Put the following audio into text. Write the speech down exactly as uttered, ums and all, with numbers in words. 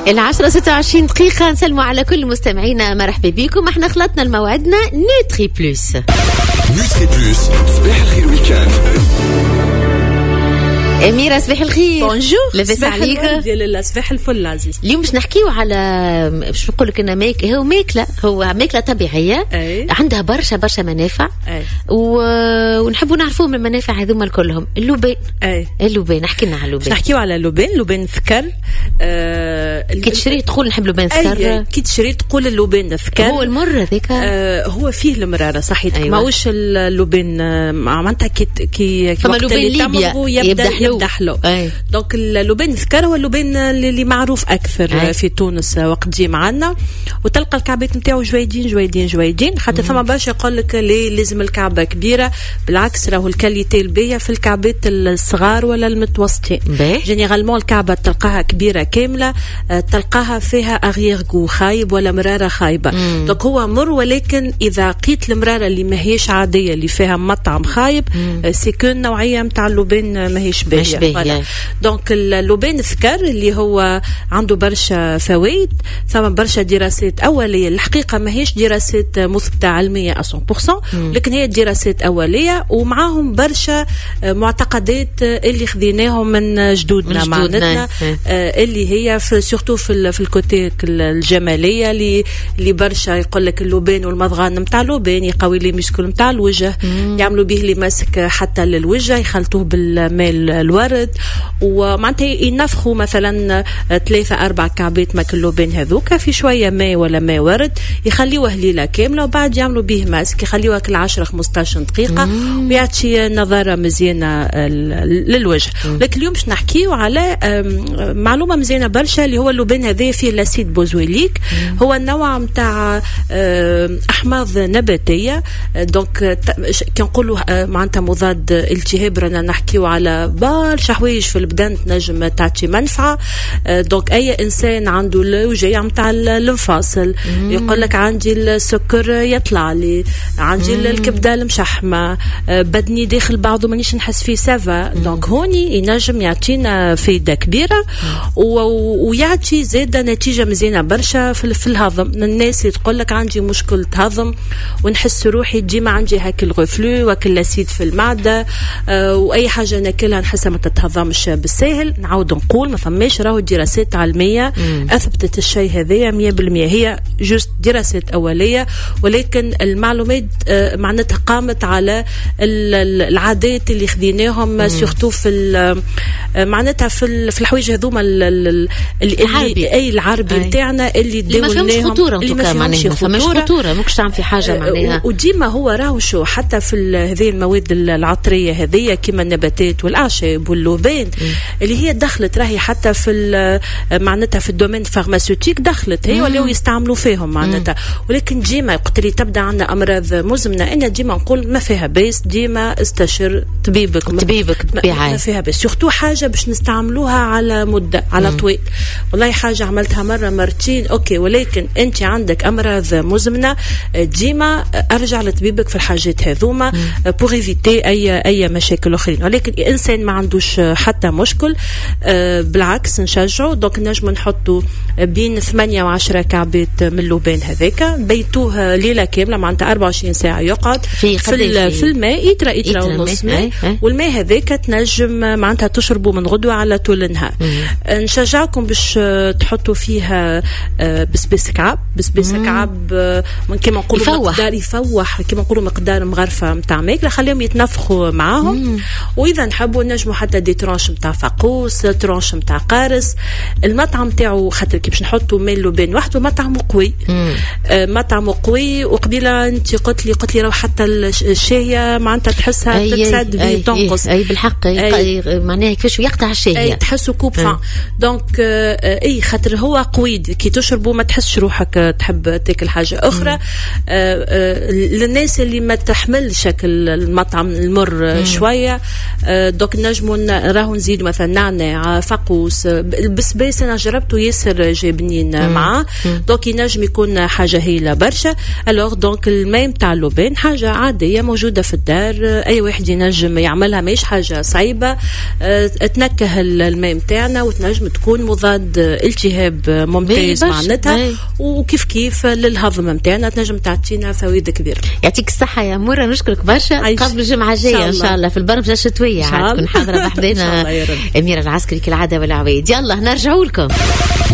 العشرة ستة وعشرين دقيقة. نسلموا على كل مستمعينا، مرحبا بكم. احنا خلطنا الموعدنا نوتري بلوس. نوتري بلوس صباح الخير ويكاند. أميرة صباح الخير. بونجور. لاباس عليك؟ ديال صباح الفل عزيز. اليوم باش نحكيو على باش نقول لك ان ماك هو ماكله هو ماكله طبيعيه. أي. عندها برشا برشا منافع. أي. و... ونحبوا نعرفوا من المنافع هذوما كلهم. اللبان. اي اللبان احكي لنا على اللبان. نحكيو على اللبان. لبان ذكر. آه كي تشري تقول نحب لبان ذكر. كي تشري تقول اللبان ذكر. هو المر هذاك. آه هو فيه المراره صحيح. أيوة. ماهوش اللبان معناتها كي كي فما لبان ليبيا يبدا يبدا حلو. دونك اللبان ذكر هو اللبان اللي معروف اكثر. أي. في تونس وقت تجي معنا وتلقى الكعبات نتاعو جويدين جويدين جويدين. حتى ثم باش يقول لك ليه لازم الكعبه كبيره. بالعكس راهو الكاليتي البيه في الكعبات الصغار ولا المتوسطين. جينيرالمون الكعبه تلقاها كبيره كامله، تلقاها فيها اغيير جو خايب ولا مراره خايبه. دونك هو مر، ولكن اذا قيت المراره اللي ماهيش عاديه اللي فيها مطعم خايب سيكون نوعيه نتاع اللبان ماهيش باهيه. دونك اللبان ذكر اللي هو عنده برشا فوائد. ثم برشا دراسات أولية الحقيقة ماهيش دراسات مثبتة علمية مية بالمية، لكن هي دراسات أولية ومعاهم برشا معتقدات اللي خذيناهم من جدودنا معناتنا، اللي هي في سورتو في في الكوتي الجمالية اللي اللي برشا يقول لك اللبان والمضغان نتاع اللبان يقوي لي ميسكل نتاع الوجه، يعملوا به لي ماسك حتى للوجه، يخلطوه بالماء الورد، ومعناتها ينفخوا مثلا ثلاثة أربع كعبات ماك اللبان هذوك في شوية ماء ولا ماء ورد، يخليوه ليلة كاملة وبعد يعملوا به ماسك، يخليوه كل عشرة خمسطاش دقيقة ويعطي نظارة مزيانة للوجه. لكن اليوم باش نحكيو على معلومة مزيانة برشا اللي هو اللبان هذا فيه لاسيد بوزويليك، هو النوع متاع أحماض نباتية. دونك كنقولوا معناتها مضاد التهاب، رانا نحكيو على برشا حوايج في البدن تنجم تعطي منفعة. دونك أي إنسان عنده الوجع متاع الانفاصل، يقول لك عندي السكر يطلع لي، عندي الكبدة المشحمة، بدني داخل بعضه مانيش نحس فيه سافا، دونك هوني ينجم يعطينا فايدة كبيرة ويعطي زادة نتيجة مزيانة برشا في, في الهضم. الناس اللي تقول لك عندي مشكلة هضم ونحس روحي ديما عندي هاك الغفلو وكل لاسيد في المعدة، وأي حاجة ناكلها نحسها ما تتهضمش بالساهل، نعاود نقول ما فماش راهو دراسات علمية أثبتت الشيء هذايا مية بالمية، هي جوست دراسات أولية، ولكن المعلومات معناتها قامت على العادات اللي خذيناهم سورتو في معناتها في في الحوايج هذوما العربي، أي العربي نتاعنا اللي داولناهم خطورة اللي ما فيهمش خطورة، فماش خطورة ماكش تعمل في حاجة معناها. وديما هو راهو شو حتى في هذه المواد العطرية هذية كما النباتات والأعشاب واللبان اللي هي دخلت راهي حتى في معناتها في الدومين فارماسيوتيك دخلت هي ولاو يستعملوا فيهم معناتها. ولكن ديما قلت لي تبدا عندنا امراض مزمنه، انا ديما نقول ما فيها باس، ديما استشر طبيبك طبيبك ما, ما فيها باس، سورتو حاجه باش نستعملوها على مده على مم. طويل. والله حاجه عملتها مره مرتين اوكي، ولكن انت عندك امراض مزمنه ديما ارجع لطبيبك في الحاجات هذوما بور ايفيتي اي اي مشاكل اخرين. ولكن انسان ما عندوش حتى مشكل أه بالعكس نشجعه. دونك نجم نحطوا بين ثمانية وعشرة كعبات من اللبان هذاك، بيتوه ليله كامله معناتها أربعة وعشرين ساعه يقعد في في, في الماء يترى يترى ونص ماء، والماء هذاك تنجم معناتها تشربوا من غدوه على طول النهار. نشجعكم باش تحطوا فيها بسبيس كعب، بسبيس كعب من كما نقولوا مقدار يفوح كما نقولوا مقدار مغرفه نتاع ماكله، خليهم يتنفخوا معاهم. واذا نحبوا نجموا حتى دي ترونش نتاع فاقوس، ترونش نتاع قارص. المطعم تاعو خاطر كي باش نحطوا ماء اللبان وحده مطعم قوي، آه مطعم قوي. وقبيله انت قلت لي قلت لي راه حتى الشاهيه معناتها تحسها تتسد بي تنقص. اي بالحق معناها كيفاش يقطع الشاهيه، اي تحسوا كوب فان. دونك آه اي خاطر هو قوي كي تشربوا ما تحسش روحك تحب تاكل حاجه اخرى. آه آه للناس اللي ما تحملش شكل المطعم المر مم. شويه، آه دوك نجم نجموا راهو نزيد مثلا نعناع فقوس البسباس انا جربته ياسر جابنين معاه دونك ينجم يكون حاجه هايله برشا. الوغ دونك الماء نتاع اللبان حاجه عاديه موجوده في الدار اي واحد ينجم يعملها ماهيش حاجه صعيبه. أه تنكه الماء نتاعنا وتنجم تكون مضاد التهاب ممتاز معناتها وكيف كيف للهضم نتاعنا تنجم تعطينا فوائد كبيره. يعطيك الصحه يا مورا نشكرك برشا. قبل الجمعه الجايه ان شاء الله في البرمجه الشتويه عاد تكون حاضره بحدنا أميرة العسكري كالعاده والعوايد. يلا نرجعوا لكم.